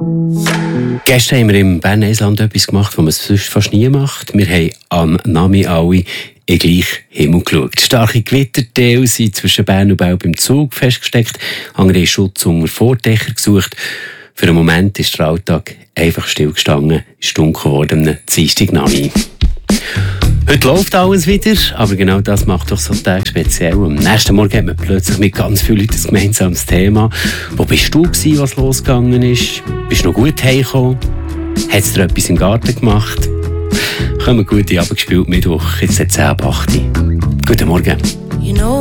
Gestern haben wir im Bern-Eisland etwas gemacht, was man sonst fast nie macht. Wir haben am Nami alle in den gleichen Himmel geschaut. Starke Gewitterteile sind zwischen Bern und Belp im Zug festgesteckt. Andere haben Schutz unter Vordächer gesucht. Für einen Moment ist der Alltag einfach stillgestanden. Es ist dunkel geworden am Dienstagnami. Heute läuft alles wieder, aber genau das macht doch so Tage speziell. Am nächsten Morgen hat man plötzlich mit ganz vielen Leuten ein gemeinsames Thema. Wo bist du gewesen, was losgegangen ist? Bist du noch gut heimgekommen? Hat es dir etwas im Garten gemacht? Kommen gute Abend gespielt Mittwoch, jetzt 10 ab 8. Guten Morgen.